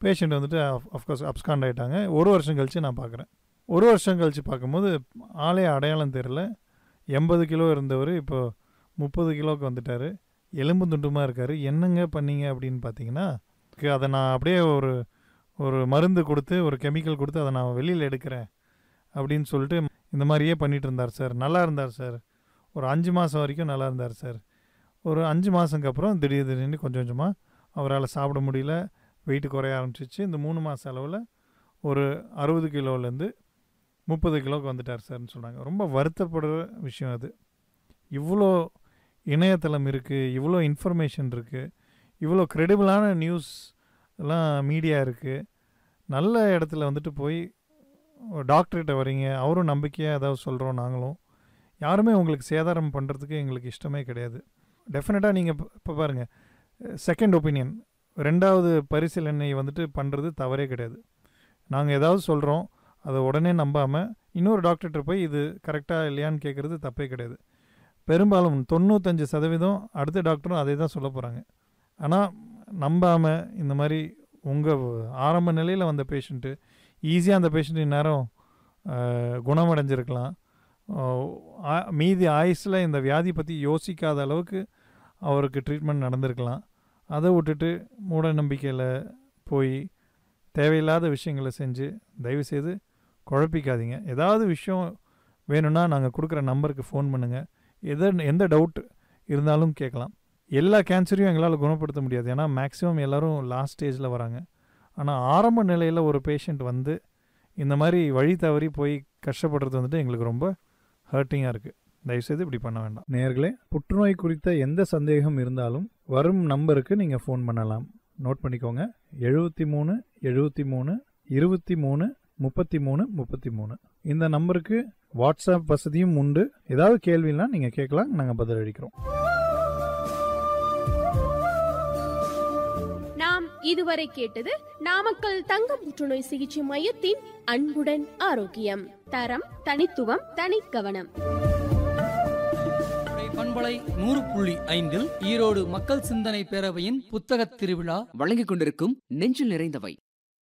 Patient வந்துட்டு of course abscond ஆகிட்டாங்க. 1 வருஷம் கழித்து நான் பார்க்குறேன். 1 வருஷம் கழித்து பார்க்கும்போது ஆளே அடையாளம் தெரில. 80 கிலோ இருந்தவர் இப்போ 30 கிலோவுக்கு வந்துட்டார். எலும்பு துண்டுமாக இருக்கார். என்னங்க பண்ணீங்க அப்படின்னு பார்த்தீங்கன்னா, அதை நான் அப்படியே ஒரு மருந்து கொடுத்து, ஒரு கெமிக்கல் கொடுத்து அதை நான் வெளியில் எடுக்கிறேன் அப்படின்னு சொல்லிட்டு இந்த மாதிரியே பண்ணிகிட்டு இருந்தார் சார். நல்லா இருந்தார் சார். ஒரு 5 மாதம் வரைக்கும் நல்லா இருந்தார் சார். ஒரு 5 மாதத்துக்கு அப்புறம் திடீர்னு கொஞ்சம் கொஞ்சமாக அவரால் சாப்பிட முடியல, வெயிட் குறைய ஆரம்பிச்சிச்சு. இந்த 3 மாத அளவில் ஒரு 60 கிலோலேருந்து 30 கிலோவுக்கு வந்துட்டார் சார்னு சொன்னாங்க. ரொம்ப வருத்தப்படுற விஷயம் அது. இவ்வளோ இணையதளம் இருக்குது, இவ்வளோ இன்ஃபர்மேஷன் இருக்குது, இவ்வளோ க்ரெடிபிளான நியூஸ் எல்லாம் மீடியா இருக்குது. நல்ல இடத்துல வந்துட்டு போய் டாக்டர்கிட்ட வரீங்க, அவரும் நம்பிக்கையாக ஏதாவது சொல்கிறோம். நாங்களும் யாருமே உங்களுக்கு சேதாரம் பண்ணுறதுக்கு எங்களுக்கு இஷ்டமே கிடையாது. டெஃபினட்டாக நீங்கள் இப்போ பாருங்கள், செகண்ட் ஒப்பீனியன், 2வது பரிசீலனை வந்துட்டு பண்ணுறது தவறே கிடையாது. நாங்கள் ஏதாவது சொல்கிறோம், அதை உடனே நம்பாமல் இன்னொரு டாக்டர்கிட்ட போய் இது கரெக்டாக இல்லையான்னு கேட்குறது தப்பே கிடையாது. பெரும்பாலும் 95% அடுத்த டாக்டரும் அதே தான் சொல்ல போகிறாங்க. ஆனால் நம்பாமல் இந்த மாதிரி உங்கள் ஆரம்ப நிலையில் வந்த பேஷண்ட்டு ஈஸியாக அந்த பேஷண்ட் இந்நேரம் குணமடைஞ்சிருக்கலாம். மீதி ஆயுஸில் இந்த வியாதி பற்றி யோசிக்காத அளவுக்கு அவருக்கு ட்ரீட்மெண்ட் நடந்திருக்கலாம். அதை விட்டுட்டு மூட நம்பிக்கையில் போய் தேவையில்லாத விஷயங்களை செஞ்சு தயவுசெய்து குழப்பிக்காதீங்க. ஏதாவது விஷயம் வேணும்னா நாங்கள் கொடுக்குற நம்பருக்கு ஃபோன் பண்ணுங்கள். எந்த டவுட் இருந்தாலும் கேட்கலாம். எல்லா கேன்சரையும் எங்களால் குணப்படுத்த முடியாது, ஏன்னா மேக்ஸிமம் எல்லோரும் லாஸ்ட் ஸ்டேஜில் வராங்க. ஆனால் ஆரம்ப நிலையில் ஒரு பேஷண்ட் வந்து இந்த மாதிரி வழி தவறி போய் கஷ்டப்படுறது வந்துட்டு எங்களுக்கு ரொம்ப ஹர்ட்டிங்காக இருக்குது. தயவுசெய்து இப்படி பண்ண வேண்டாம். நேயர்களே, புற்றுநோய் குறித்த எந்த சந்தேகம் இருந்தாலும் வரும் நம்பருக்கு நீங்கள் ஃபோன் பண்ணலாம். நோட் பண்ணிக்கோங்க, 73 73 23 33 33. இந்த நம்பருக்கு வாட்ஸ்அப் வசதியும் உண்டு. ஏதாவது கேள்வினா நீங்கள் கேட்கலாம், நாங்கள் பதில் அளிக்கிறோம். நாம் இதுவரை கேட்டது நாமக்கல் தங்க புற்றுநோய் சிகிச்சை மையத்தின் அன்புடன் ஆரோக்கியம். தரம், தனித்துவம், தனிக்கவனம். பண்பலை 100.5 ஈரோடு மக்கள் சிந்தனை பேரவையின் புத்தக திருவிழா வழங்கிக் கொண்டிருக்கும் நெஞ்சில் நிறைந்தவை.